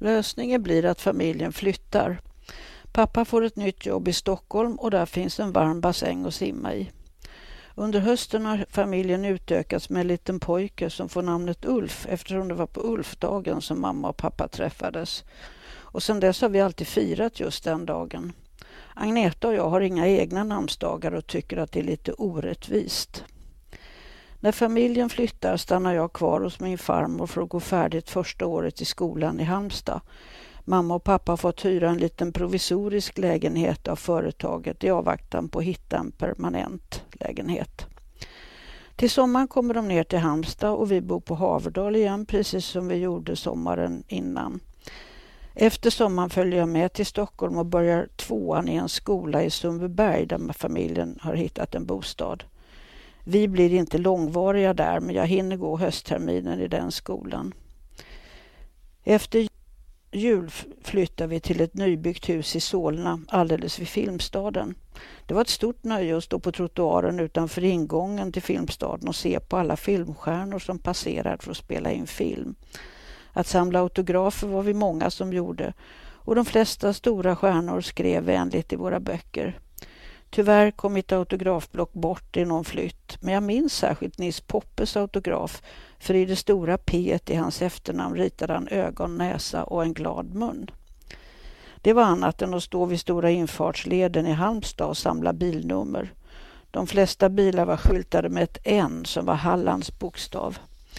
Lösningen blir att familjen flyttar. Pappa får ett nytt jobb i Stockholm och där finns en varm bassäng att simma i. Under hösten har familjen utökats med en liten pojke som får namnet Ulf eftersom det var på Ulfdagen som mamma och pappa träffades. Och sedan dess har vi alltid firat just den dagen. Agneta och jag har inga egna namnsdagar och tycker att det är lite orättvist. När familjen flyttar stannar jag kvar hos min farmor för att gå färdigt första året i skolan i Halmstad. Mamma och pappa har fått hyra en liten provisorisk lägenhet av företaget i avvaktan på att hitta en permanent lägenhet. Till sommaren kommer de ner till Halmstad och vi bor på Haverdal igen precis som vi gjorde sommaren innan. Efter sommaren följer jag med till Stockholm och börjar 2:an i en skola i Sundbyberg där familjen har hittat en bostad. Vi blir inte långvariga där men jag hinner gå höstterminen i den skolan. Efter jul flyttar vi till ett nybyggt hus i Solna alldeles vid Filmstaden. Det var ett stort nöje att stå på trottoaren utanför ingången till Filmstaden och se på alla filmstjärnor som passerar för att spela in film. Att samla autografer var vi många som gjorde och de flesta stora stjärnor skrev vänligt i våra böcker. Tyvärr kom mitt autografblock bort i någon flytt, men jag minns särskilt Nils Poppes autograf, för i det stora P i hans efternamn ritade han ögon, näsa och en glad mun. Det var annat än att stå vid stora infartsleden i Halmstad och samla bilnummer. De flesta bilar var skyltade med ett N som var Hallands bokstav.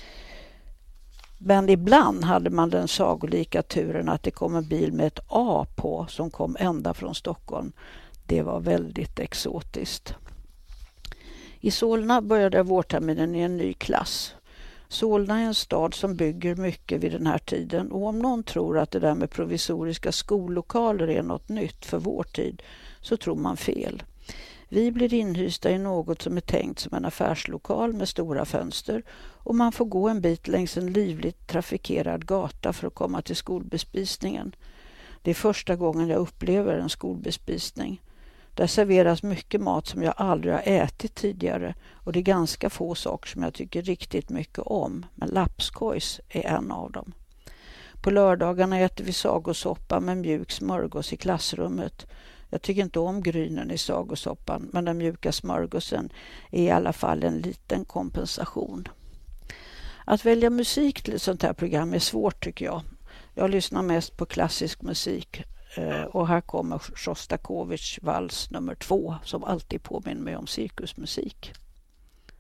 Men ibland hade man den sagolika turen att det kom en bil med ett A på som kom ända från Stockholm. Det var väldigt exotiskt. I Solna började vårterminen i en ny klass. Solna är en stad som bygger mycket vid den här tiden och om någon tror att det där med provisoriska skollokaler är något nytt för vår tid så tror man fel. Vi blir inhysta i något som är tänkt som en affärslokal med stora fönster och man får gå en bit längs en livligt trafikerad gata för att komma till skolbespisningen. Det är första gången jag upplever en skolbespisning. Där serveras mycket mat som jag aldrig har ätit tidigare och det är ganska få saker som jag tycker riktigt mycket om, men lapskojs är en av dem. På lördagarna äter vi sagosoppa med mjuk smörgås i klassrummet. Jag tycker inte om grynen i sagosoppan, men den mjuka smörgåsen är i alla fall en liten kompensation. Att välja musik till ett sånt här program är svårt tycker jag. Jag lyssnar mest på klassisk musik och här kommer Sjostakovitjs vals nummer 2 som alltid påminner mig om cirkusmusik.